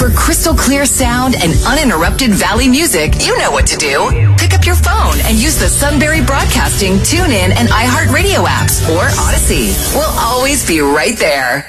For crystal clear sound and uninterrupted Valley music, you know what to do. Pick up your phone and use the Sunbury Broadcasting, TuneIn, and iHeartRadio apps or Odyssey. We'll always be right there.